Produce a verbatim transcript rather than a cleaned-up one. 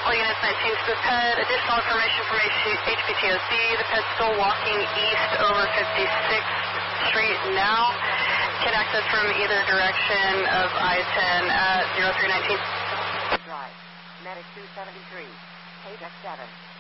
All units nineteen to the P E D. Additional information from H P T O C. The P E D still walking east over fifty-sixth Street now. Can access from either direction of I ten at zero three nineteen. Drive. Medic two seventy-three. Paydeck seven.